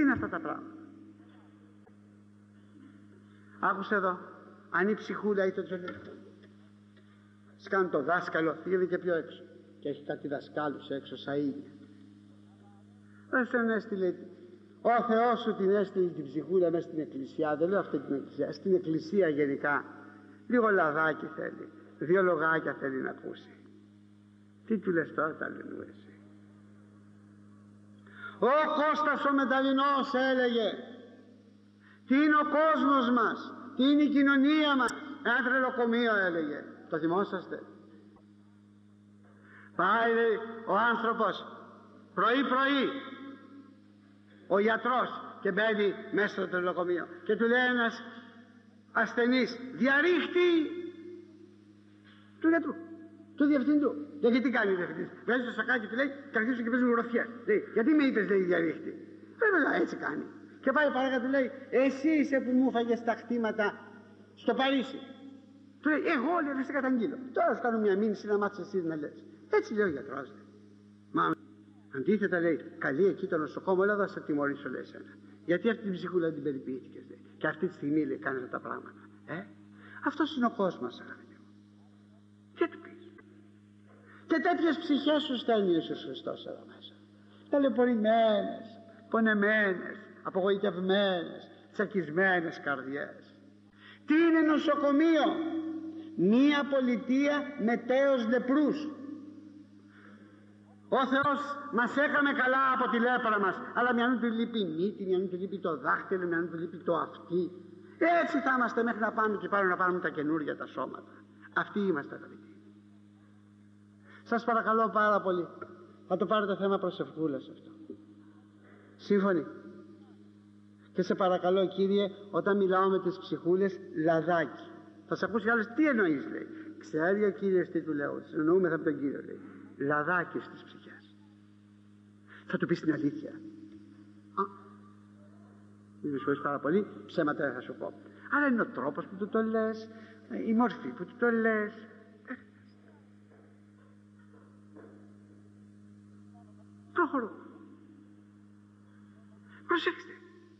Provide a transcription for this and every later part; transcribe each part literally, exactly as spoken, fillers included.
είναι αυτά τα πράγματα? Άκουσε εδώ, αν η ψυχούλα ή το τζολί σκάνουν το δάσκαλο, πήγαινε και πιο έξω και έχει κάτι δασκάλους έξω σαΐνια. Δεν σε έστειλε ο Θεός σου, την έστειλε την ψυχούλα μέσα στην εκκλησιά. Δεν λέω αυτή την εκκλησιά, στην εκκλησία γενικά. Λίγο λαδάκι θέλει, δύο λογάκια θέλει να ακούσει. Τι του λες τώρα τα λενού εσύ? Ο Κώστας ο Μεταλλινός έλεγε, τι είναι ο κόσμος μας, τι είναι η κοινωνία μας? Ένα τρελοκομείο, έλεγε. Το θυμόσαστε? Πάει ο άνθρωπος πρωί πρωί, ο γιατρός, και μπαίνει μέσα στο τρελοκομείο και του λέει ένας ασθενής, διαρρήχτη του γιατρού, του διευθυντού. Γιατί τι κάνει ο διευθυντής? Βγάζει το σακάκι, του λέει, καθίσου και παίζουν γροθιές. Λέει, γιατί με είπες, λέει, διαρρήχτη? Βέβαια έτσι κάνει. Και πάει παρακάτω, του λέει, εσύ είσαι που μου φάγες τα χτήματα στο Παρίσι. Του λέει, εγώ, λέει, θα σε καταγγείλω. Τώρα σου κάνω μια μήνυση να μάθεις εσύ να λες. Έτσι λέει ο γιατρός. Μα αντίθετα, λέει, καλή εκεί το νοσοκόμο, έλα εδώ σε τιμωρήσω, λέει, σένα. Γιατί αυτή την ψυχούλα την περιποιήθηκες, λέει. Και αυτή τη στιγμή, λέει, κάνετε τα πράγματα. Ε? Αυτός είναι ο κόσμος, αγαπητοί μου. Τι του πεις? Και τέτοιες ψυχές σου στέλνει ο Ιησούς Χριστός εδώ μέσα. Ταλαιπωρημένες, πονεμένες, απογοητευμένες, τσακισμένες καρδιές. Τι είναι νοσοκομείο? Μία πολιτεία με τέος λεπρούς. Ο Θεός μας έκαμε καλά από τη λέπρα μας, αλλά μια του λείπει η μύτη, μια του λείπει το δάχτυλο, μια του λείπει το αυτί. Έτσι θα είμαστε μέχρι να πάμε και πάρουμε να πάρουμε τα καινούργια τα σώματα. Αυτοί είμαστε, αγαπητοί. Σας παρακαλώ πάρα πολύ, θα το πάρετε θέμα προσευχούλας αυτό. Σύμφωνοι? Και σε παρακαλώ, Κύριε, όταν μιλάω με τις ψυχούλες, λαδάκι. Θα σε ακούσει άλλος, τι εννοείς, λέει. Ξέρει ο Κύριος τι του λέω, εννοούμεθα από τον Κύριο, λέει. Λαδάκι στις ψυχές. Θα του πεις την αλήθεια. Α, μην με συγχωρείς πάρα πολύ, ψέματα δεν θα σου πω. Αλλά είναι ο τρόπος που του το λες, η μορφή που του το λες. Προχωρώ. Προσέξτε.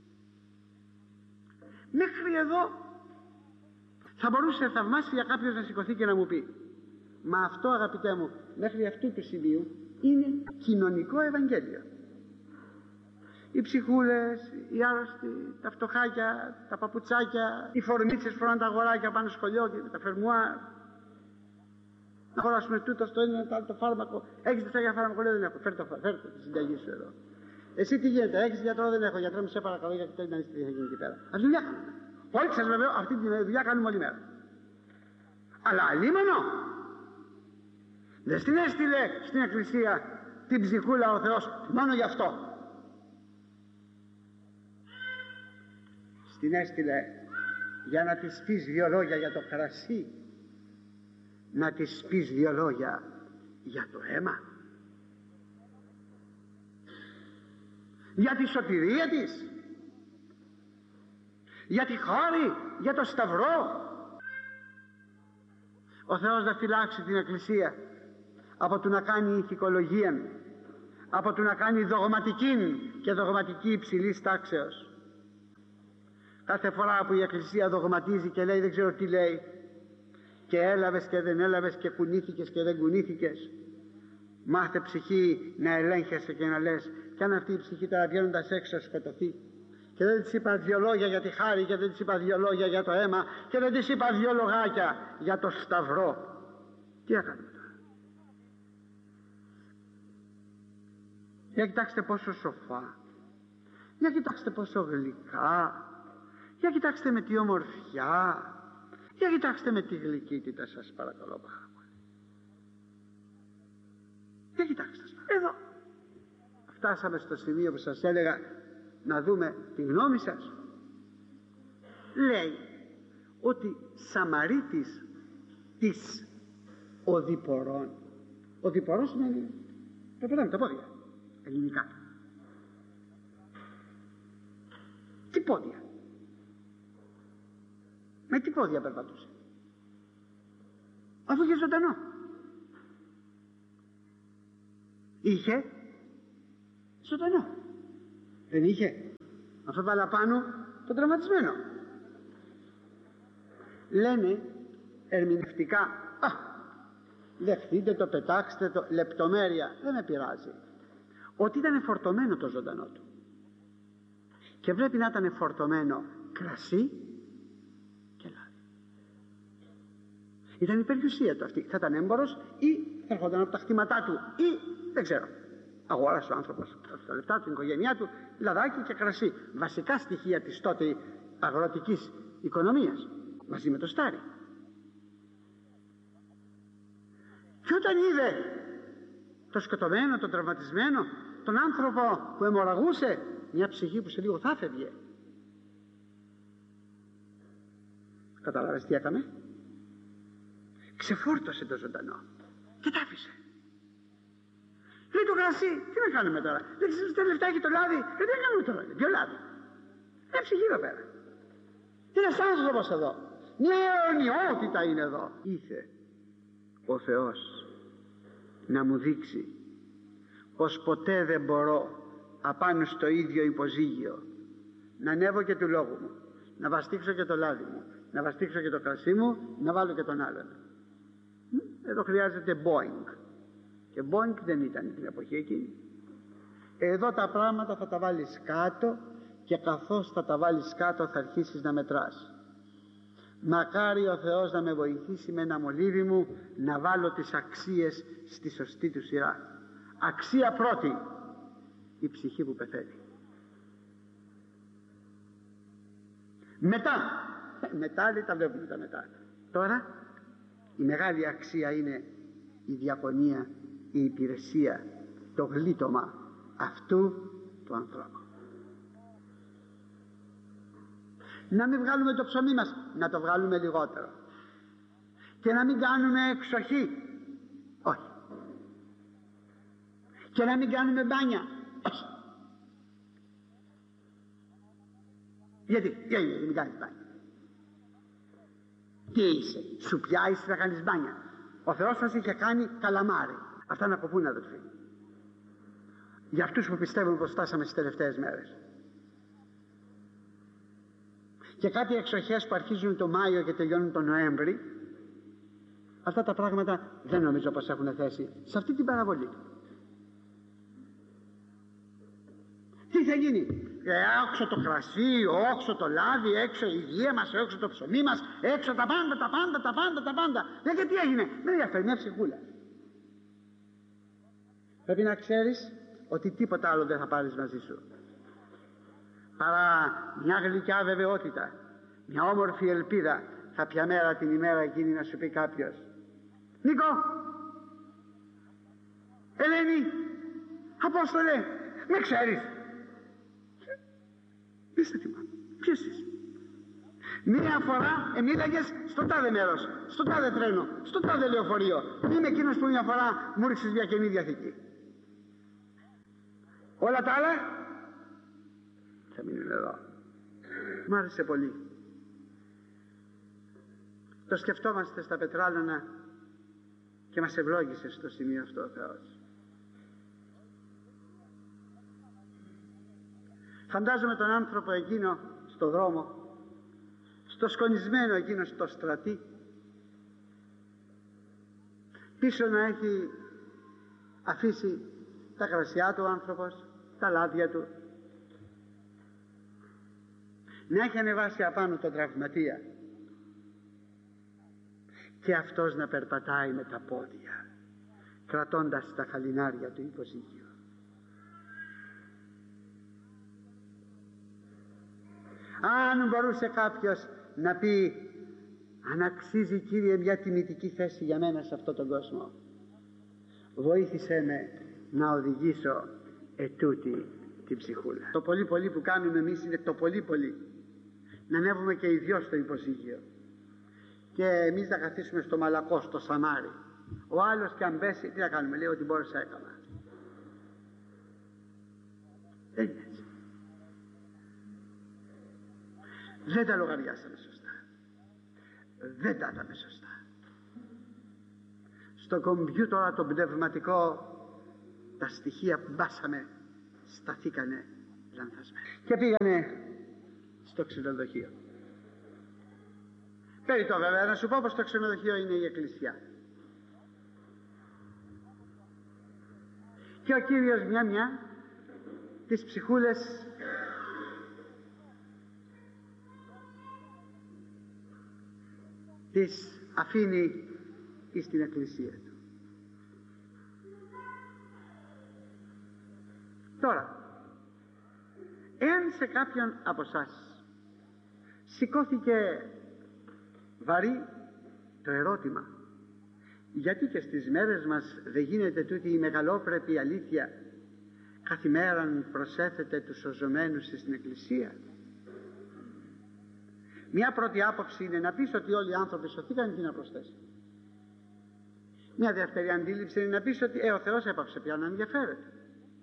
Μέχρι εδώ θα μπορούσε θαυμάσια κάποιος να σηκωθεί και να μου πει, μα αυτό, αγαπητέ μου, μέχρι αυτού του σημείου είναι κοινωνικό Ευαγγέλιο. Οι ψυχούλες, οι άρρωστοι, τα φτωχάκια, τα παπουτσάκια, οι φορμίτσες φοράνε τα αγοράκια πάνω στο σχολείο και τα φερμουάρ. Να αγοράσουμε τούτο στο ένα, το άλλο το φάρμακο. Έχεις λεφτά για φάρμακο? Λέω, δεν έχω. Φέρτε το, φέρτε τη συνταγή σου εδώ. Εσύ τι γίνεται, έχεις γιατρό? Δεν έχω. Γιατρό, μου σε παρακαλώ, γιατί θέλει να δεις τι θα γίνει εκεί πέρα. Ας δουλειά κάνουμε. Όλοι σας βεβαίω, αυτή τη δουλειά κάνουμε όλη μέρα. Αλλά αλίμονο. Δεν στην έστειλε στην εκκλησία την ψυχούλα ο Θεός μόνο γι' αυτό. Στην έστειλε για να της πεις δύο λόγια για το κρασί, να της πεις δύο λόγια για το αίμα, για τη σωτηρία της, για τη χάρη, για το σταυρό. Ο Θεός να φυλάξει την εκκλησία από το να κάνει ηθικολογία, από το να κάνει δογματική και δογματική υψηλής τάξεως. Κάθε φορά που η εκκλησία δογματίζει και λέει δεν ξέρω τι λέει, και έλαβες και δεν έλαβες και κουνήθηκες και δεν κουνήθηκες, μάθε ψυχή να ελέγχεσαι και να λες, κι αν αυτή η ψυχή τώρα βγαίνοντας έξω σκοτωθεί, και δεν της είπα δυο λόγια για τη χάρη, και δεν της είπα δυο λόγια για το αίμα, και δεν της είπα δυο λογάκια για το σταυρό, τι έκανε τώρα? Για κοιτάξτε πόσο σοφά, για κοιτάξτε πόσο γλυκά, για κοιτάξτε με τι ομορφιά, για κοιτάξτε με τι γλυκύτητα, σας παρακαλώ πάρα πολύ. Για κοιτάξτε εδώ. Φτάσαμε στο σημείο που σας έλεγα να δούμε τη γνώμη σας. Λέει ότι Σαμαρίτης της οδηπορών. Οδηπορών σημαίνει το πετάμε τα πόδια ελληνικά. Τι πόδια? Με τι πόδια περπατούσε? Αφού είχε ζωντανό. Είχε ζωντανό. Δεν είχε? Αυτό βάλα πάνω τον τραυματισμένο. Λένε ερμηνευτικά, α, δεχτείτε το, πετάξτε το, λεπτομέρεια, δεν με πειράζει, ότι ήταν φορτωμένο το ζωντανό του και πρέπει να ήταν φορτωμένο κρασί και λάδι. Ήταν η περιουσία του αυτή. Θα ήταν έμπορος ή θα έρχονταν από τα χτήματά του ή δεν ξέρω, αγόρασε ο άνθρωπος τα λεφτά του, την οικογένειά του, λαδάκι και κρασί, βασικά στοιχεία της τότε αγροτικής οικονομίας, μαζί με το στάρι. Και όταν είδε το σκοτωμένο, τον τραυματισμένο, τον άνθρωπο που αιμορραγούσε, μια ψυχή που σε λίγο θα φεύγε, καταλάβες τι έκαμε? Ξεφόρτωσε το ζωντανό και τα άφησε. Λέει το κρασί, τι να κάνουμε τώρα? Δεν ξέρεις τι λεφτά έχει το λάδι? Ε, τι να κάνουμε τώρα? Ποιο λάδι? Μια ψυχή εδώ πέρα. Ένας άνθρωπος εδώ. Μια αιωνιότητα είναι εδώ. Ήθε ο Θεός να μου δείξει πως ποτέ δεν μπορώ απάνω στο ίδιο υποζύγιο να ανέβω και του λόγου μου, να βαστίξω και το λάδι μου, να βαστίξω και το κρασί μου, να βάλω και τον άλλον. Εδώ χρειάζεται Boeing. Και Boeing δεν ήταν την εποχή εκείνη. Εδώ τα πράγματα θα τα βάλεις κάτω και καθώς θα τα βάλεις κάτω θα αρχίσεις να μετράς. Μακάρι ο Θεός να με βοηθήσει με ένα μολύβι μου να βάλω τις αξίες στη σωστή του σειρά. Αξία πρώτη, η ψυχή που πεθαίνει. Μετά, μετά λέει, τα βλέπουμε τα μετά. Τώρα η μεγάλη αξία είναι η διακονία, η υπηρεσία, το γλίτωμα αυτού του ανθρώπου. Να μην βγάλουμε το ψωμί μας, να το βγάλουμε λιγότερο. Και να μην κάνουμε εξοχή, όχι. Και να μην κάνουμε μπάνια, όχι. Γιατί, γιατί μην κάνεις μπάνια? Τι είσαι, σου πιάσεις να κάνεις μπάνια? Ο Θεός σας είχε κάνει καλαμάρι. Αυτά να κοπούν, αδελφοί, για αυτούς που πιστεύουν πως φτάσαμε στις τελευταίες μέρες. Και κάτι εξοχές που αρχίζουν το Μάιο και τελειώνουν το Νοέμβρη, αυτά τα πράγματα δεν νομίζω πως έχουν θέση σε αυτή την παραβολή. Τι θα γίνει? Έξω το κρασί, όξω το λάδι, έξω η υγεία μας, έξω το ψωμί μας, έξω τα πάντα, τα πάντα, τα πάντα, τα πάντα. Δεν, και τι έγινε? Δεν ενδιαφέρει, μια ψυχούλα. Πρέπει να ξέρεις ότι τίποτα άλλο δεν θα πάρεις μαζί σου παρά μια γλυκιά βεβαιότητα, μια όμορφη ελπίδα. Θα πια μέρα την ημέρα εκείνη να σου πει κάποιος, Νίκο, Ελένη, Απόστολε, με ξέρεις? Είστε τι μάλλον, ποιος είσαι? Μία φορά εμίλαγες στο τάδε μέρος, στο τάδε τρένο, στο τάδε λεωφορείο. Είμαι εκείνος που μια φορά μου ρίξες μια Καινή Διαθήκη. Όλα τα άλλα θα μείνουν εδώ. Μ' άρεσε πολύ. Το σκεφτόμαστε στα πετράλαινα και μας ευλόγησε στο σημείο αυτό ο Θεός. Φαντάζομαι τον άνθρωπο εκείνο στο δρόμο, στο σκονισμένο εκείνο στο στρατή, πίσω να έχει αφήσει τα κρασιά του ο άνθρωπος, τα λάδια του, να έχει ανεβάσει απάνω τον τραυματία και αυτός να περπατάει με τα πόδια κρατώντας τα χαλινάρια του υποζύγιο. Αν μπορούσε κάποιος να πει, αν αξίζει Κύριε μια τιμητική θέση για μένα σε αυτόν τον κόσμο, βοήθησέ με να οδηγήσω ετούτη την ψυχούλα. Το πολύ πολύ που κάνουμε εμείς είναι το πολύ πολύ να ανέβουμε και οι δυο στο υποζύγιο και εμείς να καθίσουμε στο μαλακό, στο σαμάρι. Ο άλλος και αν πέσει, τι να κάνουμε? Λέει ότι μπόρεσα έκανα. Δεν είναι έτσι. Δεν τα λογαριάσαμε σωστά. Δεν τα είδαμε σωστά. Στο κομπιούτερ το πνευματικό τα στοιχεία που μπάσαμε σταθήκανε λανθασμένοι. Και πήγανε στο ξενοδοχείο. Περιττό βέβαια να σου πω πως το ξενοδοχείο είναι η εκκλησιά. Και ο Κύριος μια μια τις ψυχούλες τις αφήνει εις την εκκλησία του. Τώρα, εάν σε κάποιον από εσάς σηκώθηκε βαρύ το ερώτημα, γιατί και στις μέρες μας δεν γίνεται τούτη η μεγαλόπρεπη αλήθεια, καθημέραν προσέθετε τους σωζωμένους στην εκκλησία? Μια πρώτη άποψη είναι να πεις ότι όλοι οι άνθρωποι σωθήκαν, τι να προσθέσει. Μια δεύτερη αντίληψη είναι να πεις ότι ε, ο Θεός έπαψε πια να ενδιαφέρεται.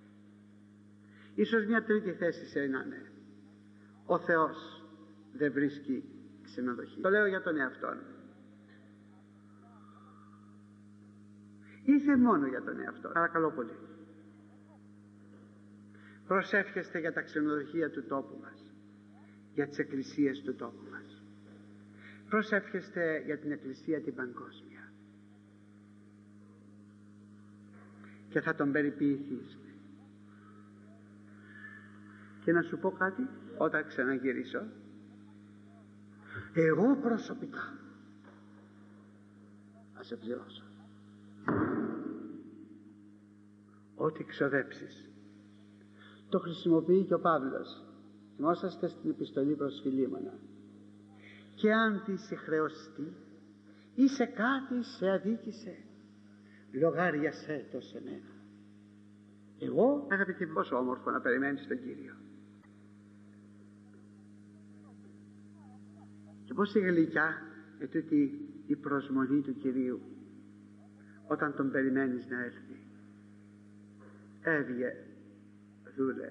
Ίσως μια τρίτη θέση σε ένα ναι. Ο Θεός δεν βρίσκει ξενοδοχείο. Το λέω για τον εαυτό μου. Είσαι μόνο για τον εαυτό. Παρακαλώ πολύ. Προσεύχεστε για τα ξενοδοχεία του τόπου μας, για τις εκκλησίες του τόπου μας. Προσεύχεστε για την εκκλησία την παγκόσμια και θα τον περιποιηθείς. Και να σου πω κάτι, όταν ξαναγυρίσω, εγώ προσωπικά θα σε πληρώσω. Ό,τι ξοδέψεις. Το χρησιμοποιεί και ο Παύλος. Θυμόσαστε στην επιστολή προς Φιλίμωνα. Και αν τι σε χρεωστεί ή σε κάτι σε αδίκησε, λογάριασέ το σε μένα. Εγώ, αγαπητοί, πόσο όμορφο να περιμένεις τον Κύριο. Και πώς η γλυκιά ετούτη η προσμονή του Κυρίου όταν τον περιμένεις να έρθει. Έβγε, δούλε,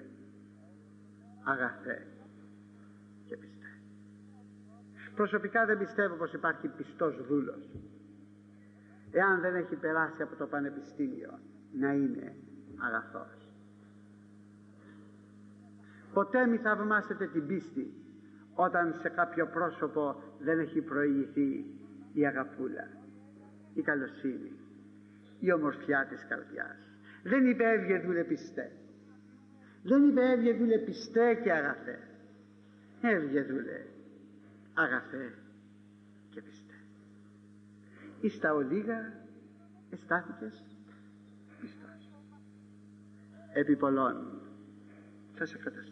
αγαθέ και πιστέ. Προσωπικά δεν πιστεύω πως υπάρχει πιστός δούλος εάν δεν έχει περάσει από το πανεπιστήμιο να είναι αγαθός. Ποτέ μη θαυμάσετε την πίστη όταν σε κάποιο πρόσωπο δεν έχει προηγηθεί η αγαπούλα, η καλοσύνη, η ομορφιά της καρδιάς. Δεν είπε έβγε δούλε πιστέ. Δεν είπε έβγε δούλε πιστέ και αγαθέ. Έβγε δούλε αγαθέ και πιστέ. Εις τα ολίγα εστάθηκες πιστός. Επί πολλών θα σε καταστήσω.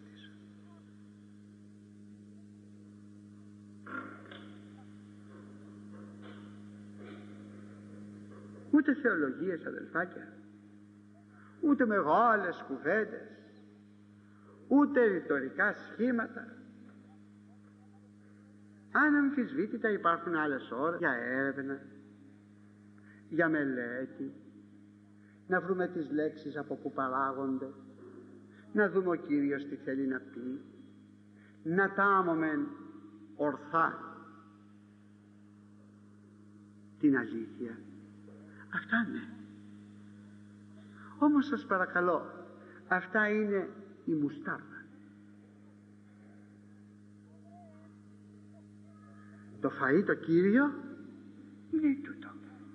Ούτε θεολογίες, αδελφάκια, ούτε μεγάλες κουβέντες, ούτε ρητορικά σχήματα. Αναμφισβήτητα υπάρχουν άλλες ώρες για έρευνα, για μελέτη, να βρούμε τις λέξεις από που παράγονται, να δούμε ο Κύριος τι θέλει να πει, να τάμωμεν ορθά την αλήθεια. Αυτά ναι. Όμως σας παρακαλώ, αυτά είναι η μουστάρδα. Το φαΐ το Κύριο είναι τούτο.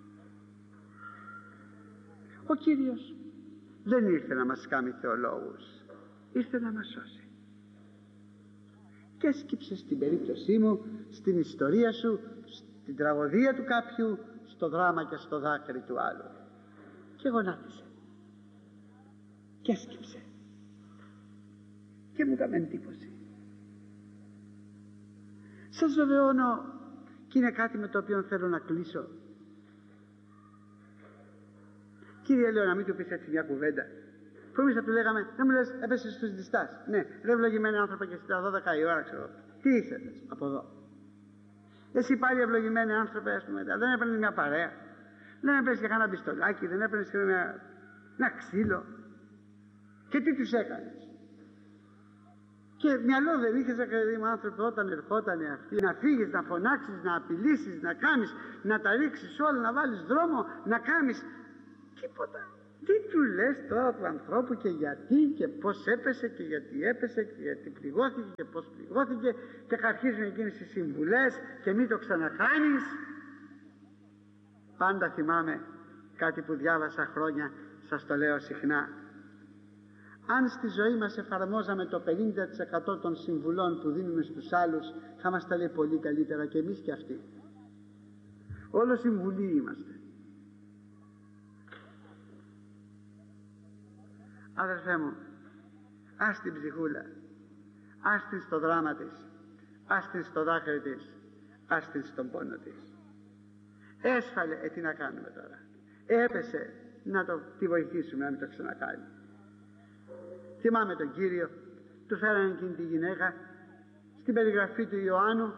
Ο Κύριος δεν ήρθε να μας κάνει θεολόγους, ήρθε να μας σώσει. Και έσκυψε στην περίπτωσή μου, στην ιστορία σου, στην τραγωδία του κάποιου, στο δράμα και στο δάκρυ του άλλου. Και γονάτισε. Και έσκυψε. Και μου έκανε εντύπωση. Σας βεβαιώνω, και είναι κάτι με το οποίο θέλω να κλείσω. Κύριε, λέω, να μην του πεις έτσι μια κουβέντα. Που εμείς θα του λέγαμε, δεν μου λες, έπεσες στους διστάς. Ναι, ρε ευλογημένοι άνθρωποι και στα δώδεκα η ώρα, ξέρω. Τι ήθελες από εδώ? Εσύ πάλι ευλογημένοι άνθρωποι, ας πούμε, δεν έπαιρνες μια παρέα, δεν έπαιρνες και κανένα πιστολάκι, δεν έπαιρνες και μια... ένα ξύλο. Και τι τους έκανες? Και μυαλό δεν είχες, παιδί μου, άνθρωποι, όταν ερχόταν αυτοί, να φύγεις, να φωνάξεις, να απειλήσεις, να κάνεις, να τα ρίξεις όλα, να βάλεις δρόμο, να κάνεις. Τίποτα. Τι του λες τώρα του ανθρώπου και γιατί και πώς έπεσε και γιατί έπεσε και γιατί πληγώθηκε και πώς πληγώθηκε, και αρχίζουν εκείνες οι συμβουλές και μην το ξανακάνεις. Πάντα θυμάμαι κάτι που διάβασα χρόνια, σας το λέω συχνά. Αν στη ζωή μας εφαρμόζαμε το πενήντα τοις εκατό των συμβουλών που δίνουμε στους άλλους, θα μας τα λέει πολύ καλύτερα και εμείς και αυτοί. Όλο συμβουλοί είμαστε. Αδερφέ μου, ας την ψυχούλα, ας την στο δράμα της, ας την στο δάκρυ της, ας την στον πόνο της. Έσφαλε, ε, τι να κάνουμε τώρα. Έπεσε, να το, τη βοηθήσουμε να μην το ξανακάνει. Θυμάμαι τον Κύριο, του φέρανε εκείνη τη γυναίκα στην περιγραφή του Ιωάννου,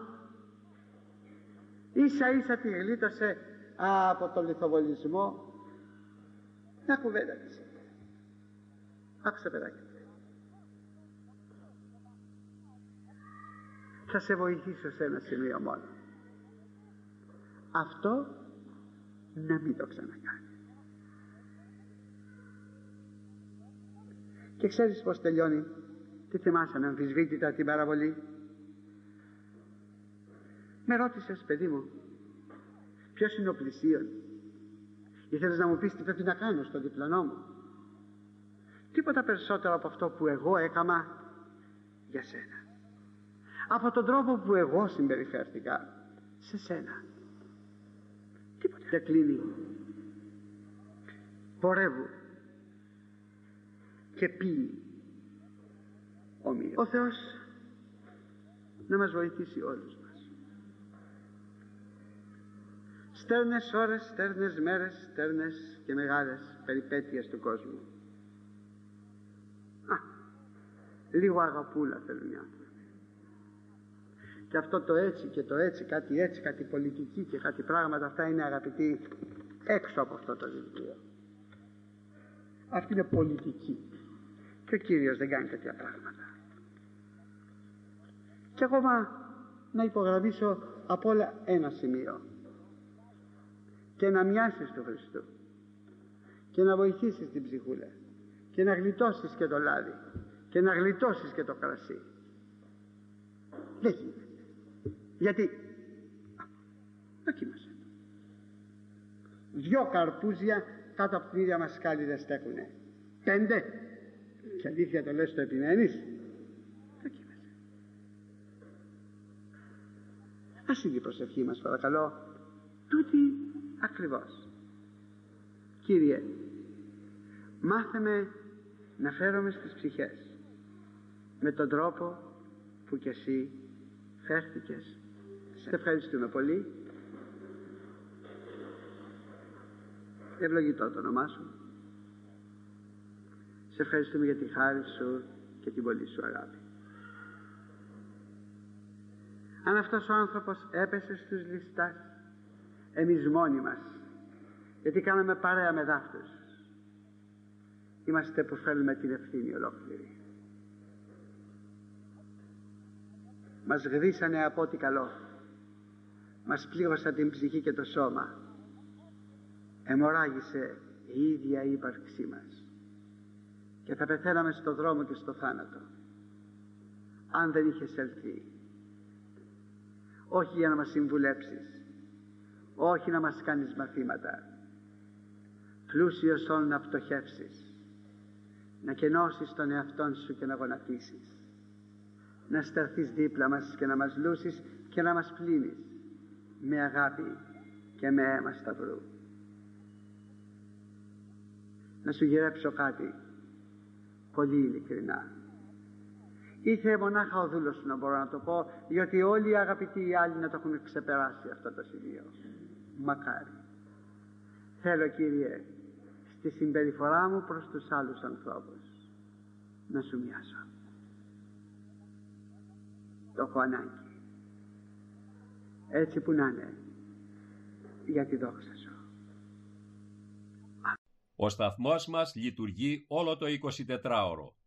ίσα ίσα τη γλίτωσε από τον λιθοβολισμό. Μια κουβέντα της. Άκουσα παιδάκι. Θα σε βοηθήσω σε ένα σημείο μόνο. Αυτό να μην το ξανακάνει. Και ξέρεις πως τελειώνει? Τι θυμάσαι αναμφισβήτητα την παραβολή? Με ρώτησες, παιδί μου, ποιος είναι ο πλησίον? Ήθελες να μου πεις τι πρέπει να κάνω στο διπλανό μου? Τίποτα περισσότερο από αυτό που εγώ έκαμα για σένα, από τον τρόπο που εγώ συμπεριφέρθηκα σε σένα. Τίποτα δεν κλείνει. Πορεύου και πει ομοίως. Ο Θεός να μας βοηθήσει όλους μας. Στέρνες ώρες, στέρνες μέρες, στέρνες και μεγάλες περιπέτειες του κόσμου. Α, λίγο αγαπούλα θέλουν οι άνθρωποι. Και αυτό το έτσι και το έτσι, κάτι έτσι, κάτι πολιτική και κάτι πράγματα, αυτά είναι, αγαπητοί, έξω από αυτό το βιβλίο. Αυτή είναι πολιτική. Και ο Κύριος δεν κάνει τέτοια πράγματα. Και ακόμα να υπογραμμίσω από όλα ένα σημείο. Και να μοιάσεις του Χριστού. Και να βοηθήσεις την ψυχούλα. Και να γλιτώσεις και το λάδι. Και να γλιτώσεις και το κρασί. Δεν γίνεται. Γιατί? Α, δοκίμασε. Δυο καρπούζια κάτω από την ίδια μας σκάλη δεν στέκουνε. Πέντε. Και αλήθεια το λες, το επιμένεις? Δοκίμασε. Ας είναι η προσευχή μας, παρακαλώ, τούτη ακριβώς. Κύριε, μάθε με να φέρομαι στις ψυχές με τον τρόπο που κι εσύ φέρθηκες. Σε ευχαριστούμε πολύ. Ευλογητό το όνομά σου. Σε ευχαριστούμε για τη χάρη σου και την πολύ σου αγάπη. Αν αυτός ο άνθρωπος έπεσε στους ληστάς, εμείς μόνοι μας, γιατί κάναμε παρέα με δάφτους, είμαστε που φέρνουμε την ευθύνη ολόκληρη. Μας γδίσανε από ό,τι καλό, μας πλήγωσαν την ψυχή και το σώμα, αιμορράγησε η ίδια η ύπαρξή μας και θα πεθαίναμε στο δρόμο και στο θάνατο αν δεν είχες έλθει, όχι για να μας συμβουλέψεις, όχι να μας κάνεις μαθήματα, πλούσιος όν να πτωχεύσεις, να κενώσεις τον εαυτόν σου και να γονατίσεις, να σταθείς δίπλα μας και να μας λούσεις και να μας πλύνεις με αγάπη και με αίμα σταυρού. Να σου γυρέψω κάτι πολύ ειλικρινά. Ήθε μονάχα ο δούλος σου να μπορώ να το πω, γιατί όλοι οι αγαπητοί οι άλλοι να το έχουν ξεπεράσει αυτό το σημείο. Μακάρι. Θέλω, Κύριε, στη συμπεριφορά μου προς τους άλλους ανθρώπους να σου μοιάσω. Το έχω ανάγκη. Έτσι που να είναι, για τη δόξα σου. Ο σταθμός μας λειτουργεί όλο το εικοσιτετράωρο.